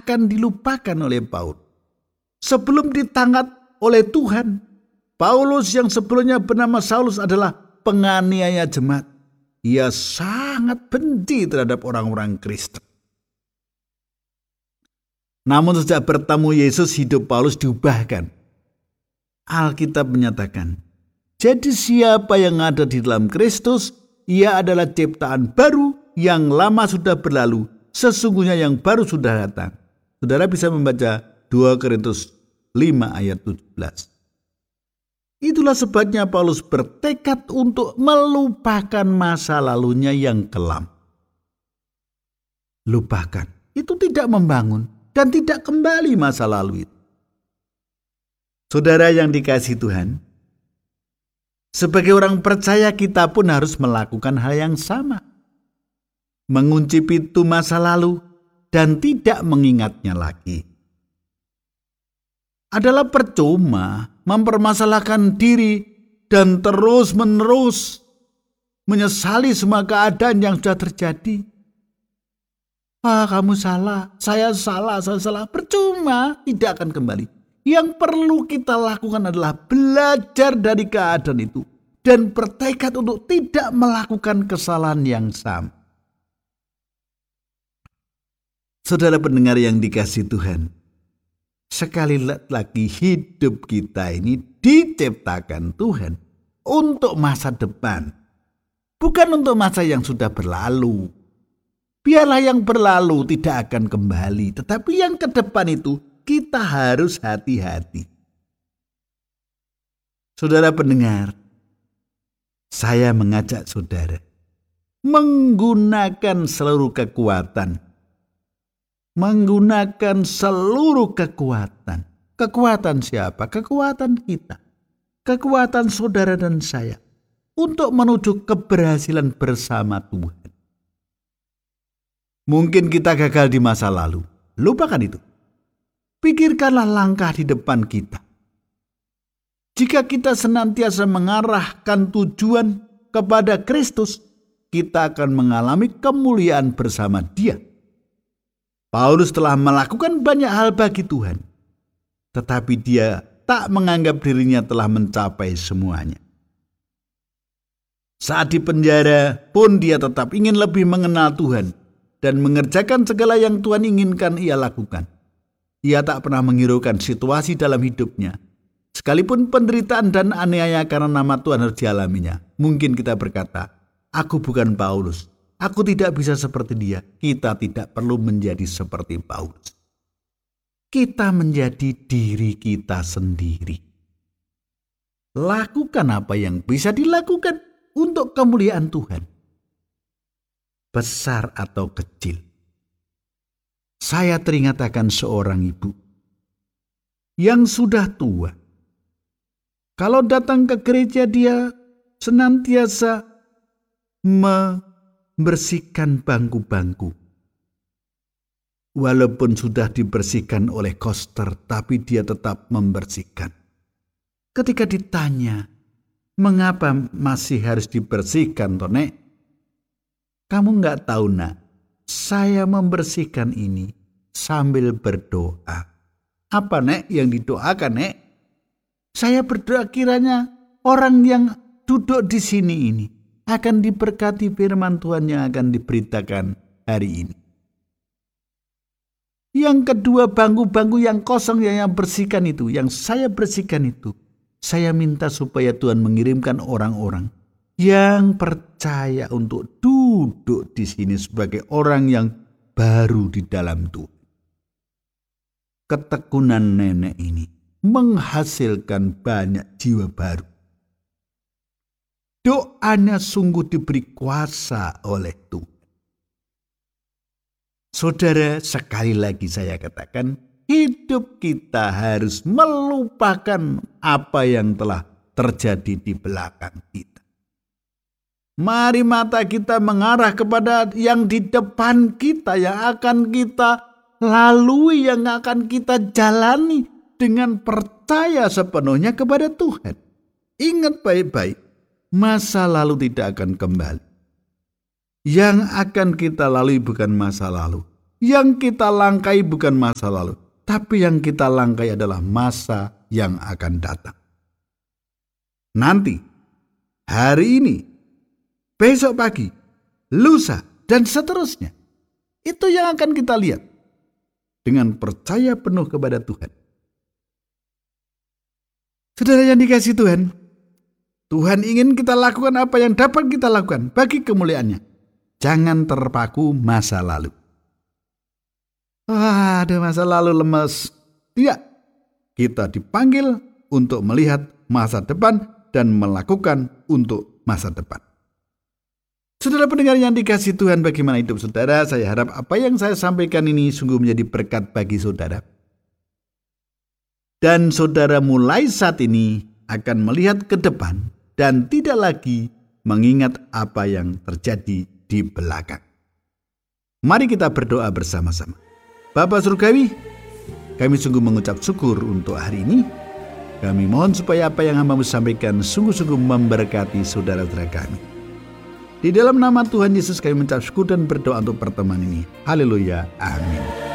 akan dilupakan oleh Paulus. Sebelum ditangkap oleh Tuhan, Paulus yang sebelumnya bernama Saulus adalah penganiaya jemaat. Ia sangat benci terhadap orang-orang Kristen. Namun sejak bertemu Yesus, hidup Paulus diubahkan. Alkitab menyatakan, jadi siapa yang ada di dalam Kristus, ia adalah ciptaan baru, yang lama sudah berlalu, sesungguhnya yang baru sudah datang. Saudara bisa membaca 2 Korintus 5 ayat 17. Itulah sebabnya Paulus bertekad untuk melupakan masa lalunya yang kelam. Lupakan, itu tidak membangun dan tidak kembali masa lalu itu. Saudara yang dikasihi Tuhan, sebagai orang percaya kita pun harus melakukan hal yang sama. Mengunci pintu masa lalu dan tidak mengingatnya lagi. Adalah percuma mempermasalahkan diri dan terus-menerus menyesali semua keadaan yang sudah terjadi. Kamu salah, saya salah. Percuma, tidak akan kembali. Yang perlu kita lakukan adalah belajar dari keadaan itu dan bertekad untuk tidak melakukan kesalahan yang sama. Saudara pendengar yang dikasihi Tuhan, sekali lagi hidup kita ini diciptakan Tuhan untuk masa depan, bukan untuk masa yang sudah berlalu. Biarlah yang berlalu tidak akan kembali, tetapi yang ke depan itu kita harus hati-hati. Saudara pendengar, saya mengajak saudara menggunakan seluruh kekuatan. Menggunakan seluruh kekuatan. Kekuatan siapa? Kekuatan kita. Kekuatan saudara dan saya. Untuk menuju keberhasilan bersama Tuhan. Mungkin kita gagal di masa lalu. Lupakan itu. Pikirkanlah langkah di depan kita. Jika kita senantiasa mengarahkan tujuan kepada Kristus, kita akan mengalami kemuliaan bersama Dia. Paulus telah melakukan banyak hal bagi Tuhan, tetapi dia tak menganggap dirinya telah mencapai semuanya. Saat di penjara pun dia tetap ingin lebih mengenal Tuhan dan mengerjakan segala yang Tuhan inginkan ia lakukan. Ia tak pernah menghiraukan situasi dalam hidupnya, sekalipun penderitaan dan aniaya karena nama Tuhan harus dialaminya. Mungkin kita berkata, aku bukan Paulus. Aku tidak bisa seperti dia. Kita tidak perlu menjadi seperti Paulus. Kita menjadi diri kita sendiri. Lakukan apa yang bisa dilakukan untuk kemuliaan Tuhan. Besar atau kecil. Saya teringat akan seorang ibu yang sudah tua. Kalau datang ke gereja dia senantiasa membersihkan bangku-bangku. Walaupun sudah dibersihkan oleh koster, tapi dia tetap membersihkan. Ketika ditanya, mengapa masih harus dibersihkan, Nek? Kamu enggak tahu, Nak, saya membersihkan ini sambil berdoa. Apa, Nek, yang didoakan, Nek? Saya berdoa kiranya orang yang duduk di sini ini akan diberkati firman Tuhan yang akan diberitakan hari ini. Yang kedua, bangku-bangku yang kosong yang bersihkan itu, yang saya bersihkan itu, saya minta supaya Tuhan mengirimkan orang-orang yang percaya untuk duduk di sini sebagai orang yang baru di dalam Tuhan. Ketekunan nenek ini menghasilkan banyak jiwa baru. Doanya sungguh diberi kuasa oleh Tuhan. Saudara, sekali lagi saya katakan, hidup kita harus melupakan apa yang telah terjadi di belakang kita. Mari mata kita mengarah kepada yang di depan kita, yang akan kita lalui, yang akan kita jalani dengan percaya sepenuhnya kepada Tuhan. Ingat baik-baik, masa lalu tidak akan kembali. Yang akan kita lalui bukan masa lalu, Yang kita langkai bukan masa lalu, tapi yang kita langkai adalah masa yang akan datang. Nanti, hari ini, besok pagi, lusa, dan seterusnya. Itu yang akan kita lihat dengan percaya penuh kepada Tuhan. Saudara yang dikasihi Tuhan, Tuhan ingin kita lakukan apa yang dapat kita lakukan bagi kemuliaan-Nya. Jangan terpaku masa lalu. Ada masa lalu lemes. Tidak. Kita dipanggil untuk melihat masa depan dan melakukan untuk masa depan. Saudara pendengar yang dikasihi Tuhan, bagaimana hidup saudara? Saya harap apa yang saya sampaikan ini sungguh menjadi berkat bagi saudara. Dan saudara mulai saat ini akan melihat ke depan dan tidak lagi mengingat apa yang terjadi di belakang. Mari kita berdoa bersama-sama. Bapa Surgawi, kami sungguh mengucap syukur untuk hari ini. Kami mohon supaya apa yang hamba-Mu sampaikan sungguh-sungguh memberkati saudara-saudara kami. Di dalam nama Tuhan Yesus kami mengucap syukur dan berdoa untuk pertemuan ini. Haleluya. Amin.